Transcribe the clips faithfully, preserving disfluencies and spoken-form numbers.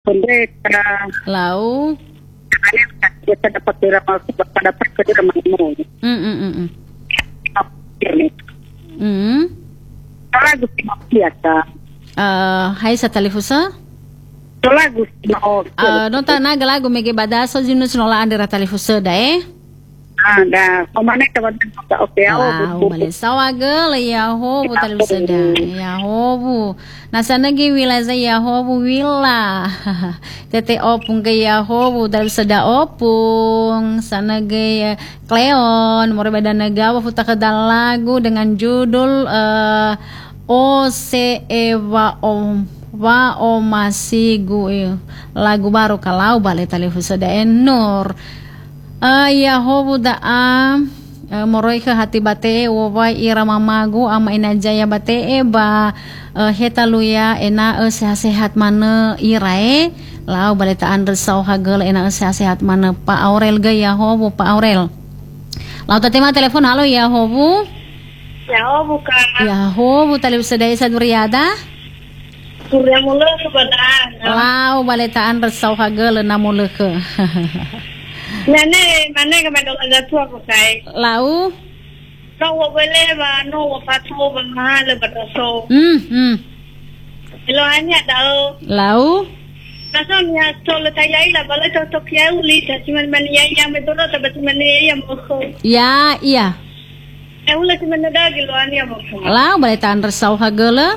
pendeta. Lau. Kalian kita dapat diramal pada perkara ramalmu. Mm mm mm. mm. Ini. Mm. Lagu biasa. Uh, hai sa telefusa? Lagu mau. Uh, nota naga lagu mege badaso jinus nola andira telefusa da eh? Ada, komane kawan kita oke Wow, bale sawaga ya hobu telefusa da. Ya hobu. Nasa nagi wila za ya hobu wila. Tete opung ke ya hobu telefusa da opung. Sana ge Cleon, more beda nagawa futa kedal lagu dengan judul uh, O C E wa om wa o masigu lagu baru kalau bale telefusa da enor. Uh, ya hobu da am uh, moroi ke hati bate wawai ira mamagu ama ina jaya bate ba uh, heta luya ena uh, sehat-sehat mana ira e lau bale ta andre sau hagel ena uh, sehat-sehat mana Pa Aurel ga ya hobu Pa Aurel lau tatema telepon halo ya hobu ya hobu ka ya hobu telefusa da isa duriada surya mula kebadan lau bale ta andre sau hagel na mula ke Nane, mana ke mana ada tua ko kai. Lau? No wo bele ba, no wo patu ba mahal ba so. Hmm, hmm. Ilo anya dao. Lau? Naso niya solo tayai la bala to to kya uli ta siman man ya ya me dono ta bat man ya mo ko. Ya, iya. E ula siman da gilo anya mo ko. Lau bale ta andre sau hagela?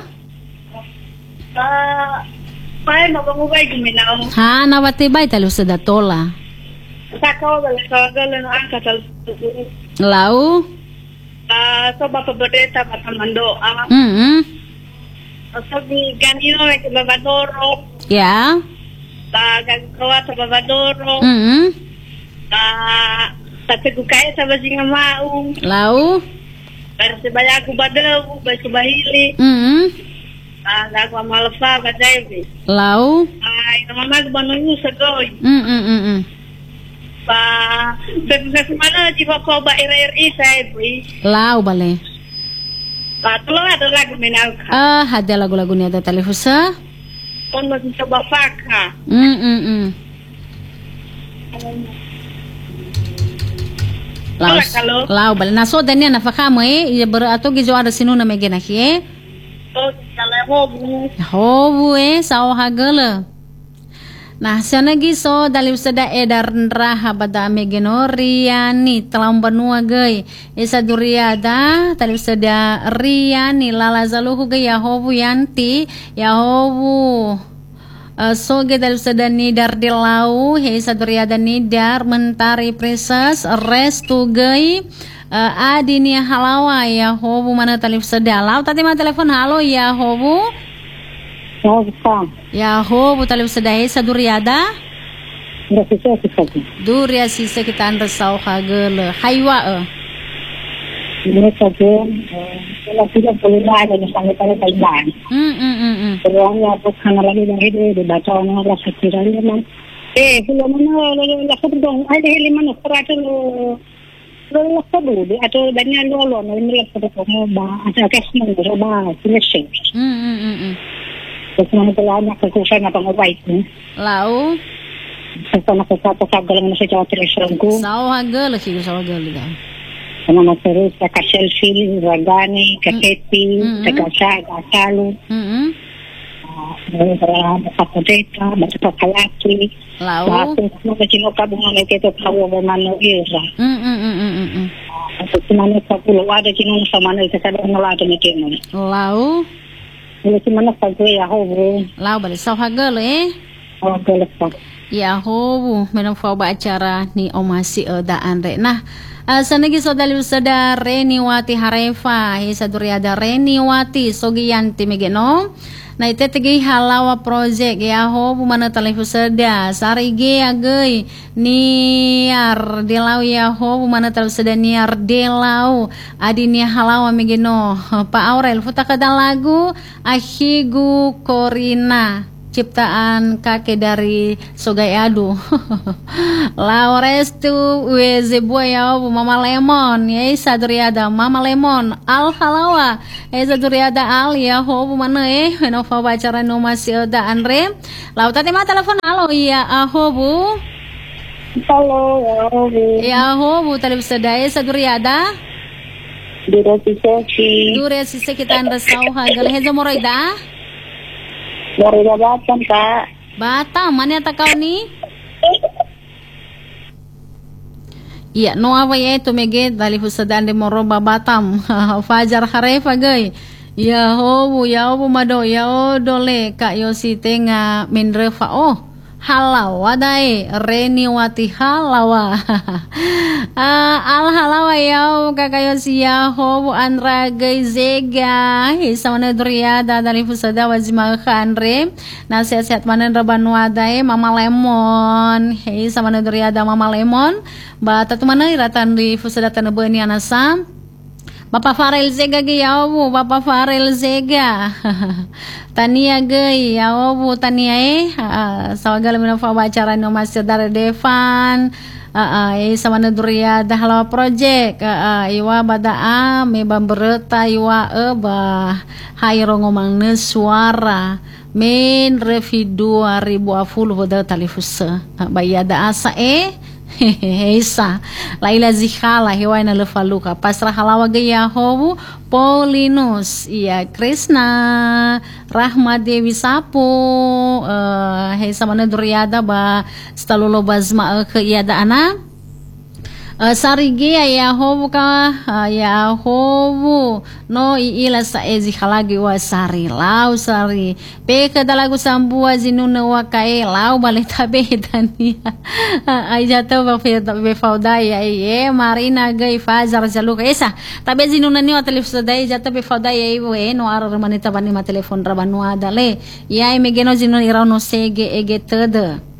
Ah, pai mo ba mo bai guminaw. Ha, nawate bay talo sa datola. Sakaw bala sa galo no angka tal. Lau? Ah, so ba pa bodeta ba mando. Ah. Mm. So bi ganino me ke babadoro. Ya. Ba gagawa sa babadoro. Mm. Ah, tapi kukaya sa basinga mau. Lau? Para sa bayago badaw, ba sa bahili. Mm. Ah, lago malfa ba dai. Lau? Ay, namamag banunyo sa goy. Mm mm mm. mm. Pa, sa semana di ba ko ba ira-ira sa ibri. Lau bale. Pa, tulo ada lagu minaw ka. Ah, ada lagu-lagu ni ada telefusa? Kon mo sa bafaka. Mm mm mm. Lau, lau bale. Naso dania nafaka mo eh. Iya berato gijo ada sinu na megena ki eh. Oh, kala hobu. Hobu eh, sao hagala. Nah, sana giso dalil sada edar nraha bada megenoriani telam banua gay. Isa duriada dalil sada riani lala zaluhu gay Yahobu yanti Yahobu. Uh, so ge dalil sada nidar di lau he isa duriada nidar mentari princess restu gay. Uh, adi ni halawa Yahobu mana dalil sada lau tadi ma telepon halo Yahobu. Oh, bisa. Ya ho butalib sedai sa duriada Nggak bisa sisa. duria sisa kita anda sau hagele haywa e Ini saja. Kalau tidak boleh ada yang sangat pada kaitan. mm mm mm mm Peruangnya apa karena lagi dari itu dibaca orang orang sekiranya memang. Eh, belum mana lah kedong. Ada hiliman operator lo. Lo kedua atau banyak lo lo. Ini lah kedong. Bah, ada kesempatan berubah. Seleksi. mm mm mm mm Terus mana pula anak kekuasaan apa ngobaik ni? lau Serta nak kata kagalan na sa jawa telefonku. sau hagele ki sau hagele da Sama masaru sa ka-selfie, ragani, ka-tepi, Mm. ka-gasa, ka-salo. mm mm Ngayon para makapodeta, matapapalaki. lau Tapos mga sinukabong mga kito kawo ba mano ira. mm mm mm mm mm mm Tapos sinano sa pulo, wada sinano sa manay sa sadang nalado ni Tino. lau Wala sinano sa kuya ako, bro. lau balik sau hagele eh Oh, galas pa. Yahobu menang ba acara ni omasi da andre nah Uh, sanagi so dalil sada Reniwati Harefa hisa duriada Reniwati sogiyanti megeno na itetegi halawa project ya ho bumana talifu sada sarige agay niar delau ya ho bumana talifu sada niar delau adi ni halawa megeno Pa Aurel futa kada lagu ahigu korina ciptaan kakek dari Sogai Adu. Laurestu Wezebua ya Mama Lemon ya Saduriada Mama Lemon Al Halawa ya Saduriada Al ya hobu mana eh Nova bacara no masih ada Andre. Lau tadi mah telepon halo ya ahobu. Halo ya hobu. Ya ahobu tadi sedaya Saduriada. Dura sisi. Dura sisi kita Andre sauha gal heza moroida. Moroida Batam Kak. Batam mana tak kau ni? Iya, no apa ya itu mege dari husadan de moroba Batam. Fajar harefa gay. Ya ho, ya ho mado, ya o dole kak Yosi tenga mindrefa oh. Halawa dai, Reni wati halawa. uh, al halawa ya kakak Yosi ya ho Andra gay zega. Sama nedriada dari husada wazima khanre. Nasihat-sihat mana raban wadai Mama Lemon. Hei sama nedriada Mama Lemon. Bata tu mana iratan di fusada tanabani anasa. Bapak Farel Zega ge yawu, Bapak Farel Zega. Tania ge yawu tania eh sawagala mina fa bacara no Mas Dar Devan. Eh sama Nedria Dahla project iwa badaa me bambereta iwa eba hayro ngomang suara men revi dua ribu dua puluh pada talifusa bayada asa eh Heisa Laila Zikhala hewan na lefaluka pasrah halawa gaya hobu Paulinus iya Krishna Rahma Dewi Sapu uh, Heisa mana duriada ba stalolo bazma ke iada ana Uh, sarigi ya hobu ka uh, ya hobu no iila sa ezi halagi wa sari lau sari peka dalagu sambua zinuna wa kae lau baleta bedania ai jatuh ba be faudai ai Marina gai fajar jaluka esa tabe zinuna ni wa telefon dai jatuh be faudai ai we no ar manita bani ma telefon rabanu adale ya ai megeno zinuna irano sege ege tede